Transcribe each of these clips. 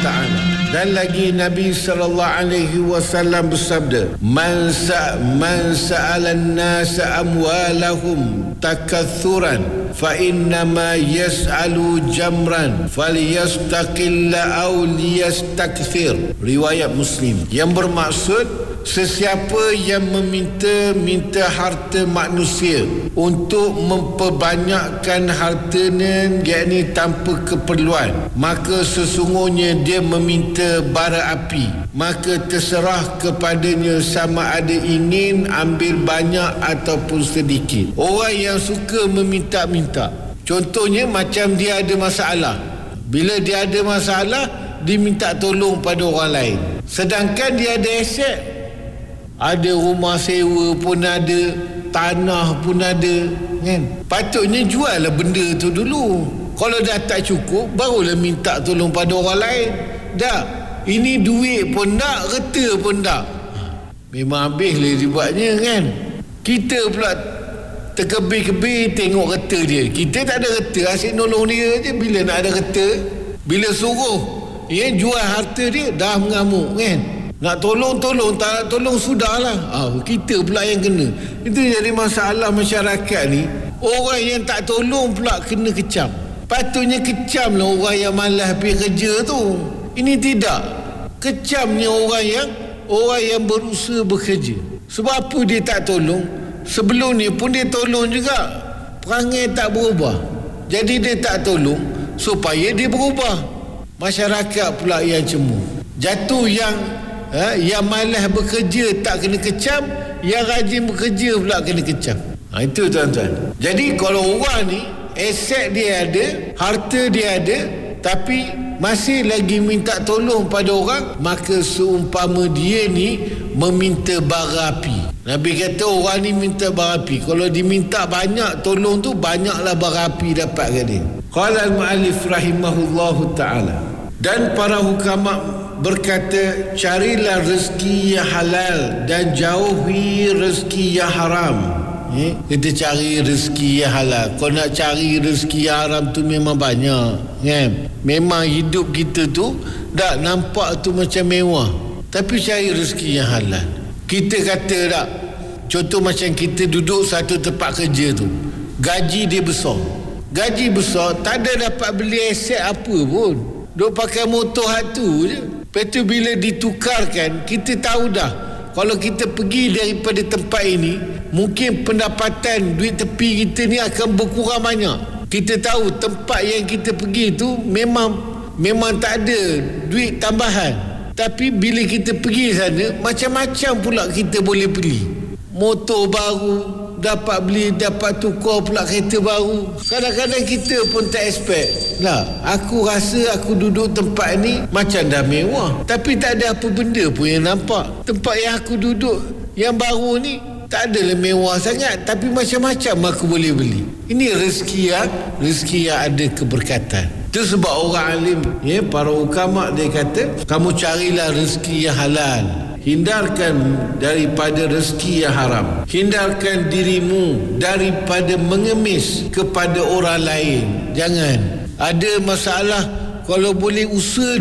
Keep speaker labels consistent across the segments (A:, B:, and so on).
A: taala. Dan lagi Nabi sallallahu alaihi wasallam bersabda, man sa'ala an-nas amwalahum takathuran fa innama yas'alu jamran falyastaqilla aw liyastakthir. Riwayat Muslim. Yang bermaksud, sesiapa yang minta harta manusia untuk memperbanyakkan hartanya, yakni tanpa keperluan, maka sesungguhnya dia meminta bara api. Maka terserah kepadanya sama ada ingin ambil banyak ataupun sedikit. Orang yang suka meminta-minta, contohnya macam dia ada masalah. Bila dia ada masalah, dia minta tolong pada orang lain. Sedangkan dia ada aset, ada rumah sewa pun ada, tanah pun ada, kan? Patutnya jual lah benda tu dulu. Kalau dah tak cukup, barulah minta tolong pada orang lain. Dah, ini duit pun tak, reta pun tak. Memang habislah dibuatnya, kan? Kita pula terkebir-kebir tengok reta dia. Kita tak ada reta, asyik nolong dia je. Bila nak ada reta, bila suruh jual harta dia, dah mengamuk, kan? Nak tolong, tak nak tolong, sudahlah. Kita pula yang kena. Itu jadi masalah masyarakat ni. Orang yang tak tolong pula kena kecam. Patutnya kecam lah orang yang malas pergi kerja tu. Ini tidak. Kecamnya orang yang berusaha bekerja. Sebab apa dia tak tolong? Sebelum ni pun dia tolong juga. Perangai tak berubah. Jadi dia tak tolong supaya dia berubah. Masyarakat pula yang cemur. Jatuh yang malas bekerja tak kena kecam, yang rajin bekerja pula kena kecam. Itu tuan-tuan. Jadi kalau orang ni aset dia ada, harta dia ada, tapi masih lagi minta tolong pada orang, maka seumpama dia ni meminta bara api. Nabi kata orang ni minta bara api. Kalau diminta banyak tolong tu, banyaklah bara api dapat ke dia. Qala al-mu'allif rahimahullahu ta'ala. Dan para hukama berkata, carilah rezeki yang halal dan jauhi rezeki yang haram. Kita cari rezeki yang halal. Kalau nak cari rezeki yang haram tu memang banyak, kan? Memang hidup kita tu tak nampak tu macam mewah, tapi cari rezeki yang halal. Kita kata tak, contoh macam kita duduk satu tempat kerja tu, gaji dia besar. Gaji besar, tak ada dapat beli aset apa pun. Duk pakai motor hatu je. Lepas tu bila ditukarkan, kita tahu dah, kalau kita pergi daripada tempat ini, mungkin pendapatan duit tepi kita ni akan berkurang banyak. Kita tahu tempat yang kita pergi tu memang tak ada duit tambahan. Tapi bila kita pergi sana, macam-macam pula kita boleh beli. Motor baru dapat beli, dapat tukar pula kereta baru. Kadang-kadang kita pun tak expect lah. Aku rasa aku duduk tempat ni macam dah mewah, tapi tak ada apa benda pun yang nampak. Tempat yang aku duduk yang baru ni tak adalah mewah sangat, tapi macam-macam aku boleh beli. Ini rezeki yang ada keberkatan. Itu sebab orang alim, para ulama, dia kata, kamu carilah rezeki yang halal, hindarkan daripada rezeki yang haram. Hindarkan dirimu daripada mengemis kepada orang lain. Jangan. Ada masalah, kalau boleh usaha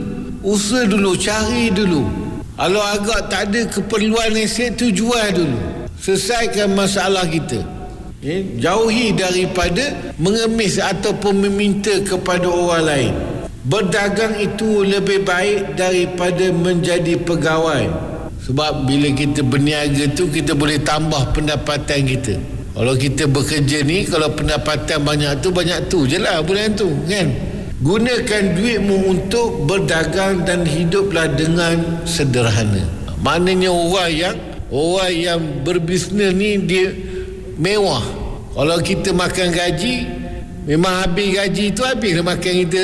A: dulu, cari dulu. Kalau agak tak ada keperluan aset tu, jual dulu. Selesaikan masalah kita. Jauhi daripada mengemis ataupun meminta kepada orang lain. Berdagang itu lebih baik daripada menjadi pegawai. Sebab bila kita berniaga tu, kita boleh tambah pendapatan kita. Kalau kita bekerja ni, kalau pendapatan banyak tu je lah bulan tu, kan? Gunakan duitmu untuk berdagang dan hiduplah dengan sederhana. Maknanya orang yang berbisnes ni dia mewah. Kalau kita makan gaji, memang habis gaji tu, habislah makan kita.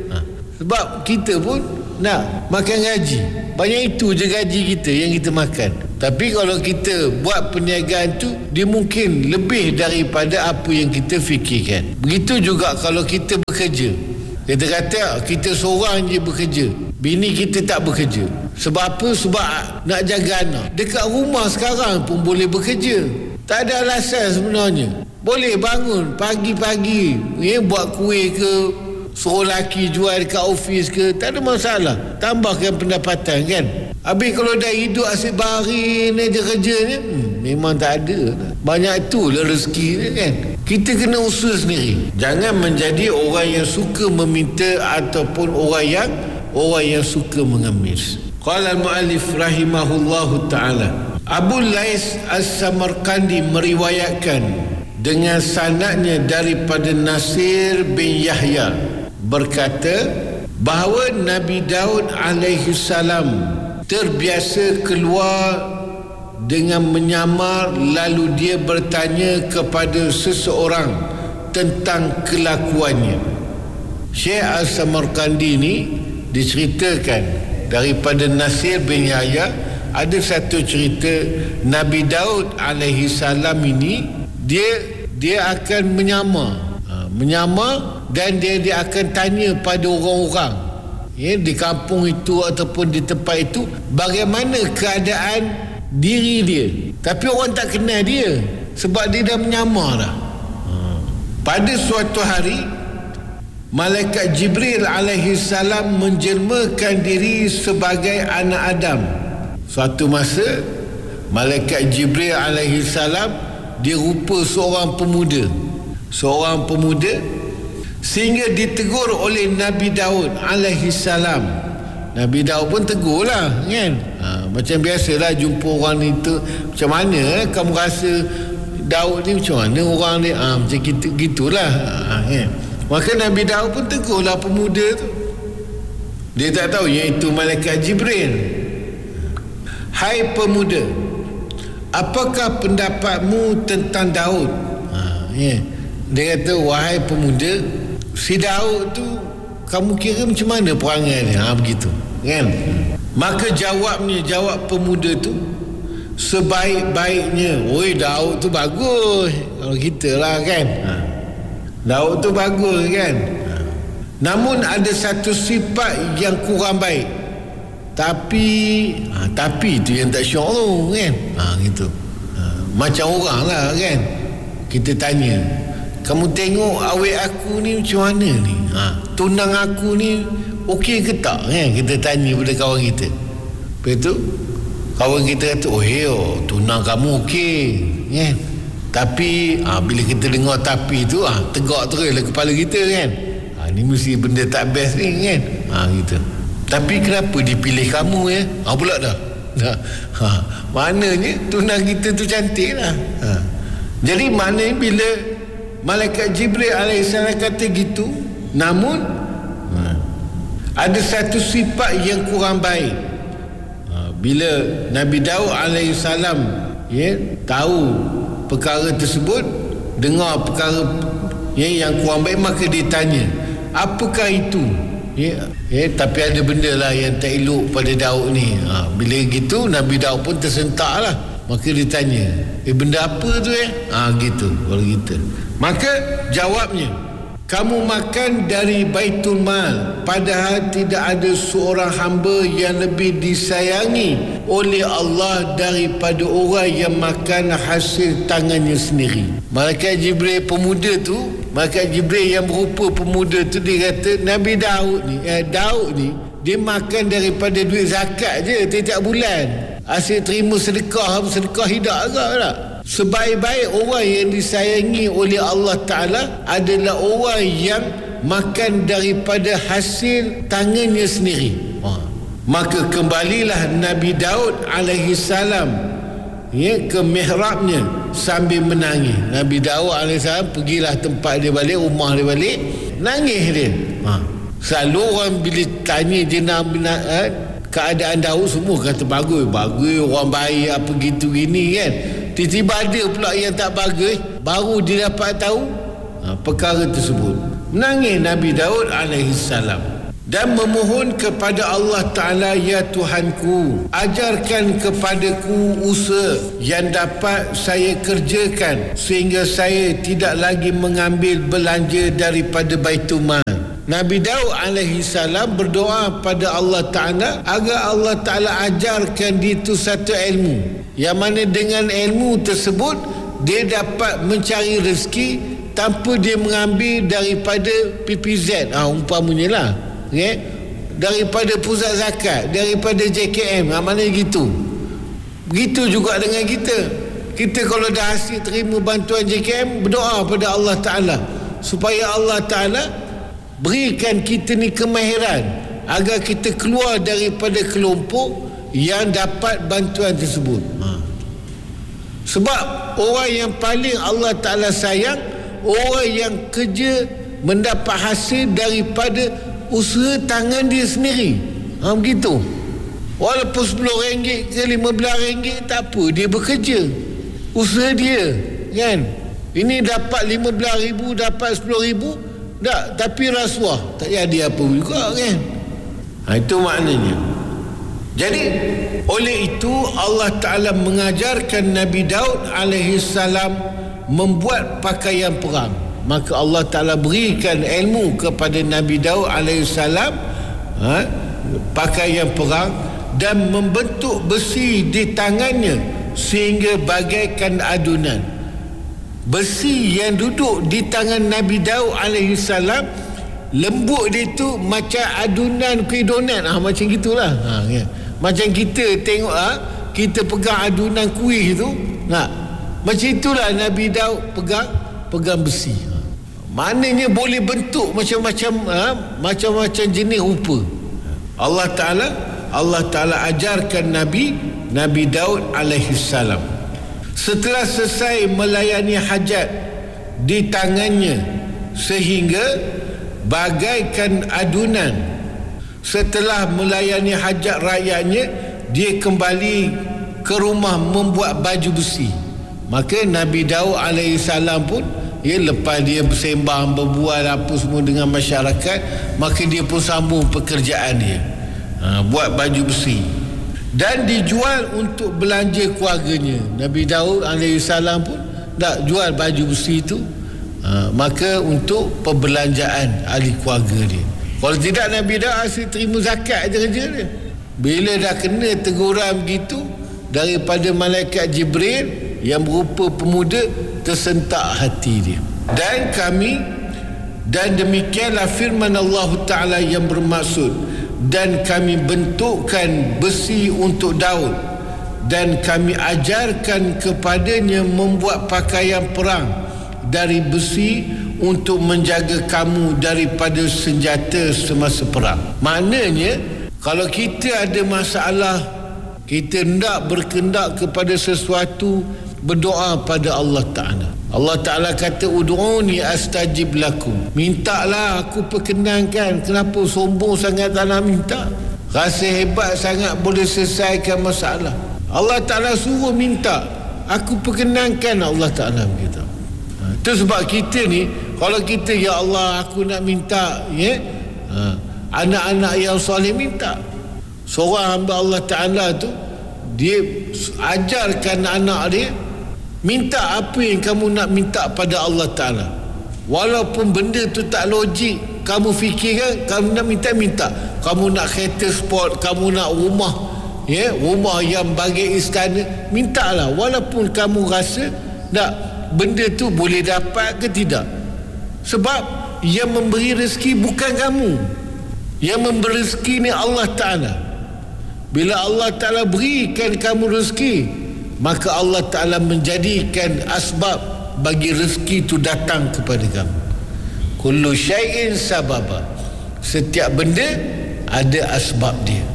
A: Sebab kita pun nak makan gaji. Banyak itu je gaji kita yang kita makan. Tapi kalau kita buat perniagaan tu, dia mungkin lebih daripada apa yang kita fikirkan. Begitu juga kalau kita bekerja. Kita kata kita seorang je bekerja, bini kita tak bekerja. Sebab apa? Sebab nak jaga anak. Dekat rumah sekarang pun boleh bekerja. Tak ada alasan sebenarnya. Boleh bangun pagi-pagi, buat kuih ke, Suruh lelaki jual dekat ofis ke, tak ada masalah. Tambahkan pendapatan kan. Habis kalau dah hidup asyik baring je kerjanya, memang tak ada. Banyak itulah rezeki ni kan. Kita kena usaha sendiri. Jangan menjadi orang yang suka meminta ataupun orang yang suka mengemis. Qala al-mu'allif rahimahullahu ta'ala, Abu Lais As-Samarkandi meriwayatkan dengan sanadnya daripada Nasir bin Yahya berkata bahawa Nabi Daud alaihi salam terbiasa keluar dengan menyamar, lalu dia bertanya kepada seseorang tentang kelakuannya. Syekh As-Samarkandi ni diceritakan daripada Nasir bin Yahya, ada satu cerita Nabi Daud alaihi salam ini dia akan menyamar dan dia akan tanya pada orang-orang di kampung itu ataupun di tempat itu bagaimana keadaan diri dia, tapi orang tak kenal dia sebab dia dah menyamar dah. Pada suatu hari Malaikat Jibril alaihi salam menjelmakan diri sebagai anak Adam. Suatu masa Malaikat Jibril alaihi salam dia rupa seorang pemuda sehingga ditegur oleh Nabi Daud alaihi salam. Nabi Daud pun tegurlah kan. Macam biasalah jumpa orang ni tu, macam mana kamu rasa Daud ni, macam mana orang ni, macam gitulah kan. Maka Nabi Daud pun tegurlah pemuda tu. Dia tak tahu iaitu Malaikat Jibril. Hai pemuda, apakah pendapatmu tentang Daud? Dia kata, wahai pemuda, si Daud tu kamu kira macam mana perangai dia? Begitu kan. Maka jawab pemuda tu sebaik-baiknya. Oi, Daud tu bagus. Kalau kita lah kan, Daud tu bagus kan. Namun ada satu sifat yang kurang baik. Tapi tu yang tak syok tu kan. Gitu. Macam orang lah kan. Kita tanya, kamu tengok awet aku ni macam mana ni? Tunang aku ni okey ke tak kan? Kita tanya pada kawan kita. Lepas tu kawan kita kata, tunang kamu okey kan. Tapi bila kita dengar tapi tu tegak terus lah kepala kita kan. Ni mesti benda tak best ni kan. Gitu. Tapi kenapa dipilih kamu ya? Pula dah. Maknanya tunang kita tu cantik lah. Jadi maknanya bila Malaikat Jibril alaihissalam kata gitu, namun ada satu sifat yang kurang baik. Bila Nabi Daud alaihissalam tahu perkara tersebut, dengar perkara yang kurang baik, maka dia tanya, apakah itu? Tapi ada benda lah yang tak elok pada Daud ni. Bila gitu Nabi Daud pun tersentak lah. Maka dia tanya, benda apa tu gitu kalau kita. Maka jawabnya, kamu makan dari Baitul Mal, padahal tidak ada seorang hamba yang lebih disayangi oleh Allah daripada orang yang makan hasil tangannya sendiri. Malaikat Jibril pemuda tu, Malaikat Jibril yang berupa pemuda tu, dia kata Nabi Daud ni dia makan daripada duit zakat je tiap bulan. Asyik terima sedekah hidak agak tak? Sebaik-baik orang yang disayangi oleh Allah Ta'ala adalah orang yang makan daripada hasil tangannya sendiri. Maka kembalilah Nabi Daud alaihi salam ke mihrabnya sambil menangis. Nabi Daud alaihi salam pergilah tempat dia balik, rumah dia balik, nangis dia. Selalu orang bila tanya jenazah keadaan Daud, semua kata bagus, orang baik apa gitu gini kan. Tiba-tiba ada pula yang tak bagus, baru dia dapat tahu perkara tersebut. Menangis Nabi Daud alaihi salam dan memohon kepada Allah Ta'ala, ya Tuhanku, ajarkan kepadaku usaha yang dapat saya kerjakan sehingga saya tidak lagi mengambil belanja daripada Baitul Mal. Nabi Daud alaihi salam berdoa pada Allah Ta'ala agar Allah Ta'ala ajarkan dia itu satu ilmu, yang mana dengan ilmu tersebut dia dapat mencari rezeki tanpa dia mengambil daripada PPZ, umpamanya lah, daripada pusat zakat, daripada JKM, maknanya gitu. Begitu juga dengan kita. Kita kalau dah hasil terima bantuan JKM, berdoa pada Allah Ta'ala supaya Allah Ta'ala berikan kita ni kemahiran agar kita keluar daripada kelompok yang dapat bantuan tersebut. Sebab orang yang paling Allah Ta'ala sayang, orang yang kerja mendapat hasil daripada usaha tangan dia sendiri. Begitu. Walaupun RM10 ke RM15 tak apa, dia bekerja, usaha dia, kan. Ini dapat RM15,000, dapat RM10,000, tak, tapi rasuah tak jadi apa juga, kan. Itu maknanya. Jadi oleh itu Allah Ta'ala mengajarkan Nabi Daud alaihi salam membuat pakaian perang. Maka Allah Ta'ala berikan ilmu kepada Nabi Daud alaihi salam, pakaian perang, dan membentuk besi di tangannya sehingga bagaikan adunan. Besi yang duduk di tangan Nabi Daud alaihi salam, lembut dia tu macam adunan kuih donat, macam gitulah. Ya. Macam kita tengok, kita pegang adunan kuih tu, macam itulah Nabi Daud pegang besi. Maknanya boleh bentuk macam-macam jenis rupa. Allah Ta'ala ajarkan Nabi Daud alaihi salam. Setelah selesai melayani hajat di tangannya sehingga bagaikan adunan, setelah melayani hajat rakyatnya, dia kembali ke rumah membuat baju besi. Maka Nabi Daud alaihi salam pun, lepas dia bersembang, berbual apa semua dengan masyarakat, maka dia pun sambung pekerjaan dia, buat baju besi, dan dijual untuk belanja keluarganya. Nabi Daud alaihi salam pun tak jual baju besi itu, maka untuk perbelanjaan ahli keluarga dia. Kalau tidak, Nabi Daud asyik terima zakat je kerja dia. Bila dah kena teguran begitu daripada malaikat Jibril yang berupa pemuda, tersentak hati dia. Dan demikianlah firman Allah Ta'ala yang bermaksud, dan kami bentukkan besi untuk Daud, dan kami ajarkan kepadanya membuat pakaian perang dari besi untuk menjaga kamu daripada senjata semasa perang. Maknanya, kalau kita ada masalah, kita hendak berkendak kepada sesuatu, berdoa pada Allah Ta'ala. Allah Ta'ala kata, ud'uni astajib lakum. Mintalah aku perkenankan. Kenapa sombong sangat tak nak minta? Rasa hebat sangat boleh selesaikan masalah. Allah Ta'ala suruh minta, aku perkenankan. Allah Ta'ala berkata. Itu sebab kita ni, kalau kita, ya Allah aku nak minta, anak-anak yang soleh minta. Seorang hamba Allah Ta'ala tu, dia ajarkan anak dia, minta apa yang kamu nak minta pada Allah Ta'ala. Walaupun benda tu tak logik, kamu fikirkan, kamu nak minta. Kamu nak kereta sport, kamu nak rumah, rumah yang bagai istana, mintalah. Walaupun kamu rasa tak, benda tu boleh dapat ke tidak. Sebab yang memberi rezeki bukan kamu. Yang memberi rezeki ni Allah Ta'ala. Bila Allah Ta'ala berikan kamu rezeki, maka Allah Ta'ala menjadikan asbab bagi rezeki itu datang kepada kamu. Kullu syai'in sababa. Setiap benda ada asbab dia.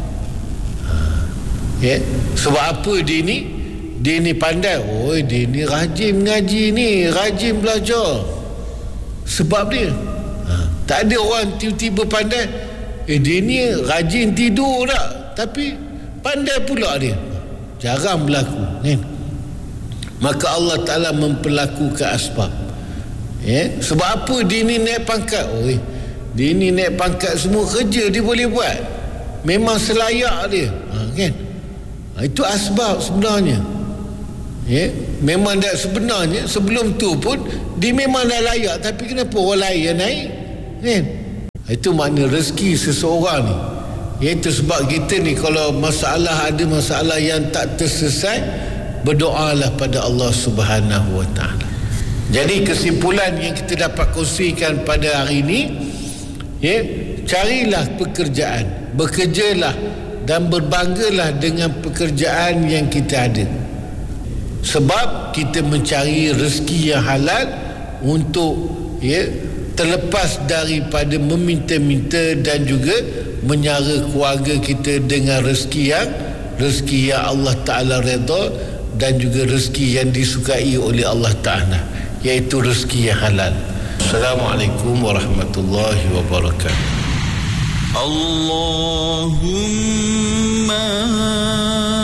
A: Sebab apa dia ni pandai? Dia ni rajin mengaji ni, rajin belajar. Sebab dia. Tak ada orang tiba-tiba pandai, dia ni rajin tidur tak, tapi pandai pula dia. Jarang berlaku, kan? Maka Allah Ta'ala memperlakukan asbab. Sebab apa dia ni naik pangkat? Dia ni naik pangkat, semua kerja dia boleh buat. Memang selayak dia, kan? Itu asbab sebenarnya. Memang dah sebenarnya sebelum tu pun dia memang dah layak, tapi kenapa orang lain yang naik, kan? Itu makna rezeki seseorang ni. Itu sebab kita ni kalau ada masalah yang tak terselesai, berdoalah pada Allah Subhanahu Wa Ta'ala. Jadi kesimpulan yang kita dapat kongsikan pada hari ini, carilah pekerjaan, bekerjalah dan berbanggalah dengan pekerjaan yang kita ada. Sebab kita mencari rezeki yang halal untuk terlepas daripada meminta-minta dan juga menyara keluarga kita dengan rezeki yang Allah Ta'ala redha dan juga rezeki yang disukai oleh Allah Ta'ala, iaitu rezeki yang halal. Assalamualaikum warahmatullahi wabarakatuh.
B: Allahumma